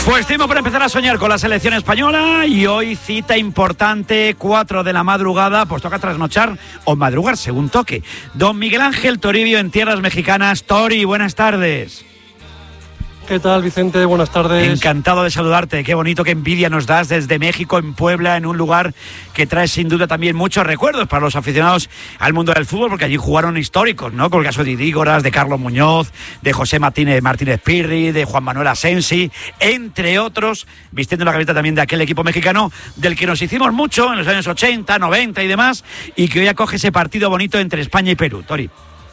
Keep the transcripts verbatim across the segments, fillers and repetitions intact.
Pues tiempo para empezar a soñar con la selección española y hoy cita importante, cuatro de la madrugada, pues toca trasnochar o madrugar según toque. Don Miguel Ángel Toribio en tierras mexicanas. Tori, buenas tardes. ¿Qué tal, Vicente? Buenas tardes. Encantado de saludarte. Qué bonito, qué envidia nos das desde México, en Puebla, en un lugar que trae sin duda también muchos recuerdos para los aficionados al mundo del fútbol, porque allí jugaron históricos, ¿no? Con el caso de Idígoras, de Carlos Muñoz, de José Martínez, Martínez Pirri, de Juan Manuel Asensi, entre otros, vistiendo la camiseta también de aquel equipo mexicano del que nos hicimos mucho en los años ochenta, noventa y demás, y que hoy acoge ese partido bonito entre España y Perú. Tori.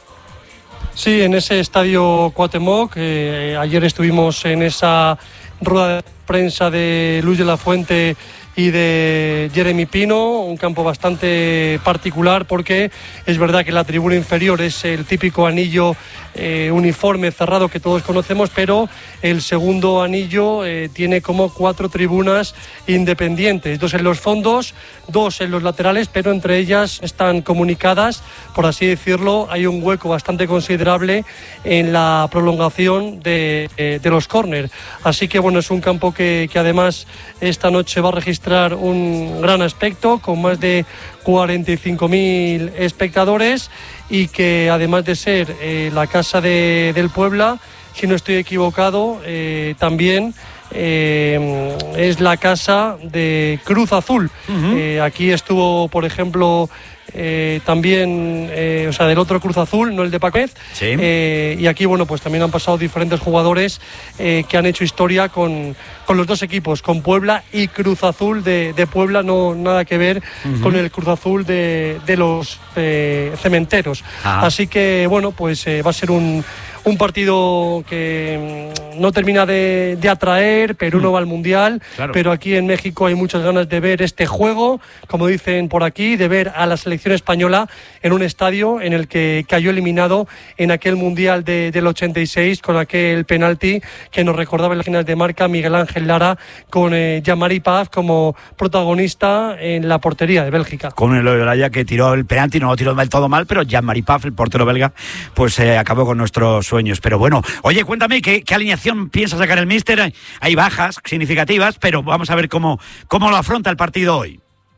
Sí, en ese estadio Cuauhtémoc, eh, ayer estuvimos en esa rueda de prensa de Luis de la Fuente y de Jeremy Pino, un campo bastante particular porque es verdad que la tribuna inferior es el típico anillo eh, uniforme cerrado que todos conocemos, pero el segundo anillo eh, tiene como cuatro tribunas independientes, dos en los fondos, dos en los laterales, pero entre ellas están comunicadas, por así decirlo. Hay un hueco bastante considerable en la prolongación de, eh, de los córner, así que bueno, es un campo que, que además esta noche va a registrar un gran aspecto con más de cuarenta y cinco mil espectadores y que además de ser eh, la casa de, del Puebla, si no estoy equivocado, eh, también eh, es la casa de Cruz Azul. Uh-huh. Eh, aquí estuvo, por ejemplo, Eh, también, eh, o sea, del otro Cruz Azul, no el de Paquez. Sí. Eh, y aquí, bueno, pues también han pasado diferentes jugadores eh, que han hecho historia con, con los dos equipos, con Puebla y Cruz Azul de, de Puebla, no nada que ver uh-huh. con el Cruz Azul de, de los eh, cementeros. Ah. Así que, bueno, pues eh, va a ser un, un partido que no termina de, de atraer. Perú no va al Mundial, claro. Pero aquí en México hay muchas ganas de ver este juego, como dicen por aquí, de ver a la selección española en un estadio en el que cayó eliminado en aquel Mundial de, del ochenta y seis con aquel penalti que nos recordaba en las final de marca Miguel Ángel Lara, con eh, Jean-Marie Paz como protagonista en la portería de Bélgica. Con el Olaya que tiró el penalti, no lo tiró del todo mal, pero Jean-Marie Paz, el portero belga, pues eh, acabó con nuestros sueños. Pero bueno, oye, cuéntame, ¿qué, qué alineación piensa sacar el míster? Hay bajas significativas, pero vamos a ver cómo, cómo lo afronta el partido hoy.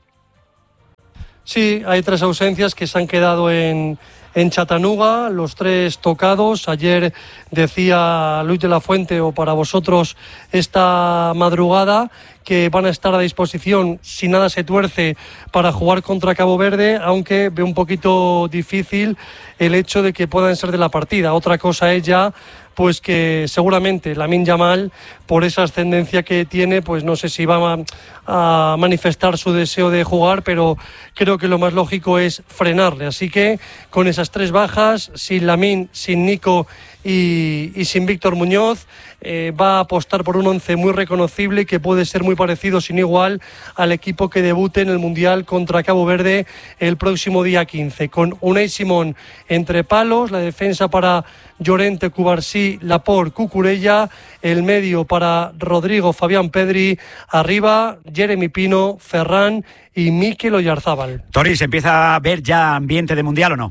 Sí, hay tres ausencias que se han quedado en, en Chattanooga, los tres tocados. Ayer decía Luis de la Fuente, o para vosotros esta madrugada, que van a estar a disposición, si nada se tuerce, para jugar contra Cabo Verde, aunque ve un poquito difícil el hecho de que puedan ser de la partida. Otra cosa es ya pues que seguramente Lamine Yamal, por esa ascendencia que tiene, pues no sé si va a, a manifestar su deseo de jugar, pero creo que lo más lógico es frenarle. Así que con esas tres bajas, sin Lamine, sin Nico y, y sin Víctor Muñoz, eh, va a apostar por un once muy reconocible y que puede ser muy parecido, sin igual, al equipo que debute en el Mundial contra Cabo Verde el próximo día quince, con Unai Simón entre palos, la defensa para Llorente, Cubarsí, Laporte, Cucurella, el medio para Rodrigo, Fabián Pedri, arriba Jeremy Pino, Ferran y Mikel Oyarzábal. Tori, ¿se empieza a ver ya ambiente de Mundial o no?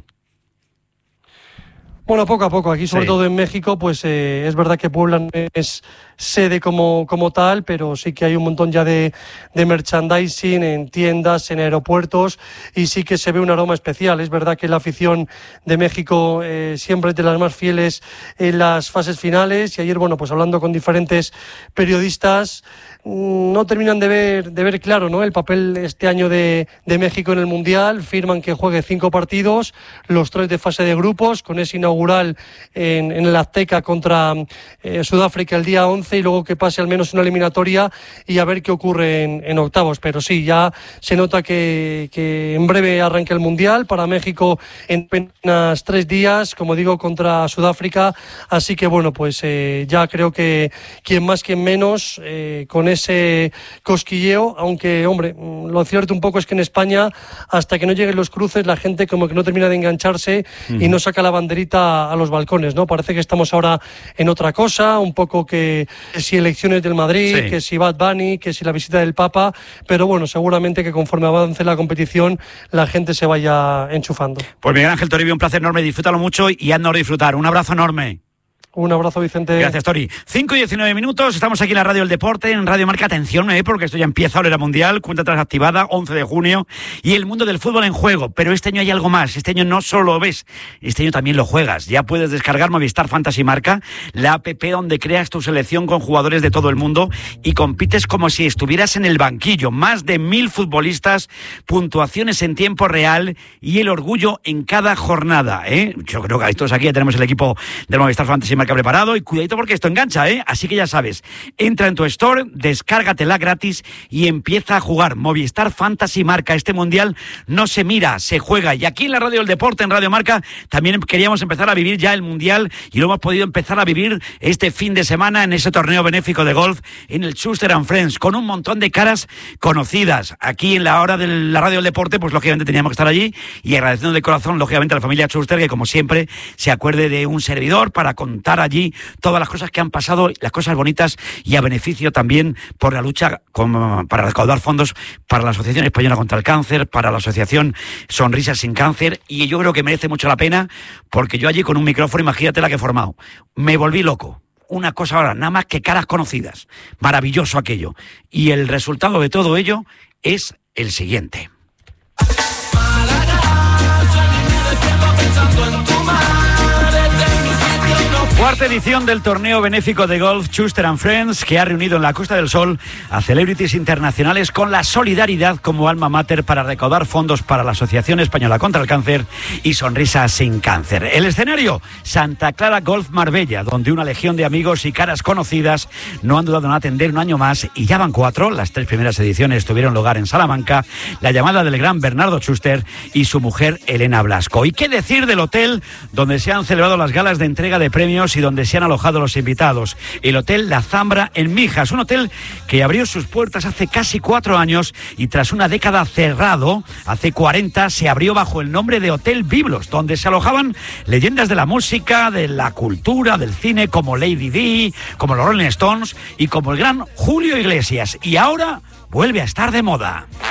Bueno, poco a poco, aquí sobre sí. todo en México, pues eh, es verdad que Puebla no es sede como, como tal, pero sí que hay un montón ya de, de merchandising en tiendas, en aeropuertos, y sí que se ve un aroma especial. Es verdad que la afición de México eh, siempre es de las más fieles en las fases finales, y ayer, bueno, pues hablando con diferentes periodistas, no terminan de ver, de ver claro, ¿no?, el papel este año de, de México en el Mundial. Firman que juegue cinco partidos, los tres de fase de grupos, con ese inaugural en, en el Azteca contra eh, Sudáfrica el día once, y luego que pase al menos una eliminatoria y a ver qué ocurre en, en octavos. Pero sí, ya se nota que, que en breve arranca el Mundial para México en apenas tres días, como digo, contra Sudáfrica. Así que bueno, pues eh, ya creo que quien más, quien menos, eh, con ese cosquilleo, aunque, hombre, lo cierto un poco es que en España, hasta que no lleguen los cruces, la gente como que no termina de engancharse uh-huh. y no saca la banderita a los balcones, ¿no? Parece que estamos ahora en otra cosa, un poco que si elecciones del Madrid, sí. que si Bad Bunny, que si la visita del Papa, pero bueno, seguramente que conforme avance la competición, la gente se vaya enchufando. Pues Miguel Ángel Toribio, un placer enorme, disfrútalo mucho y haznos disfrutar. Un abrazo enorme. Un abrazo, Vicente. Gracias, Tori. cinco y diecinueve minutos, estamos aquí en la Radio del Deporte, en Radio Marca. Atención, ¿eh? Porque esto ya empieza, Olera Mundial, cuenta atrás activada, once de junio, y el mundo del fútbol en juego. Pero este año hay algo más, este año no solo lo ves, este año también lo juegas. Ya puedes descargar Movistar Fantasy Marca, la app donde creas tu selección con jugadores de todo el mundo y compites como si estuvieras en el banquillo. Más de mil futbolistas, puntuaciones en tiempo real y el orgullo en cada jornada, ¿eh? Yo creo que todos aquí ya tenemos el equipo del Movistar Fantasy Marca preparado y cuidadito porque esto engancha, ¿eh? Así que ya sabes, entra en tu store, descárgatela gratis y empieza a jugar. Movistar Fantasy Marca, este mundial no se mira, se juega. Y aquí en la Radio del Deporte, en Radio Marca, también queríamos empezar a vivir ya el mundial y lo hemos podido empezar a vivir este fin de semana en ese torneo benéfico de golf en el Schuster and Friends, con un montón de caras conocidas. Aquí en la hora de la Radio del Deporte, pues lógicamente teníamos que estar allí y agradeciendo de corazón, lógicamente, a la familia Schuster, que como siempre se acuerde de un servidor para contar allí todas las cosas que han pasado, las cosas bonitas y a beneficio también por la lucha con, para recaudar fondos para la Asociación Española contra el Cáncer, para la Asociación Sonrisas sin Cáncer, y yo creo que merece mucho la pena porque yo allí con un micrófono, imagínate la que he formado, me volví loco. Una cosa ahora, nada más que caras conocidas. Maravilloso aquello. Y el resultado de todo ello es el siguiente. Cuarta edición del torneo benéfico de golf Schuster and Friends, que ha reunido en la Costa del Sol a celebrities internacionales con la solidaridad como alma mater para recaudar fondos para la Asociación Española contra el Cáncer y Sonrisas sin Cáncer. El escenario, Santa Clara Golf Marbella, donde una legión de amigos y caras conocidas no han dudado en atender un año más, y ya van cuatro. Las tres primeras ediciones tuvieron lugar en Salamanca, la llamada del gran Bernardo Schuster y su mujer Elena Blasco. ¿Y qué decir del hotel donde se han celebrado las galas de entrega de premios y donde se han alojado los invitados? El Hotel La Zambra en Mijas, un hotel que abrió sus puertas hace casi cuatro años y tras una década cerrado, hace cuarenta, se abrió bajo el nombre de Hotel Biblos, donde se alojaban leyendas de la música, de la cultura, del cine, como Lady Di, como los Rolling Stones y como el gran Julio Iglesias. Y ahora vuelve a estar de moda.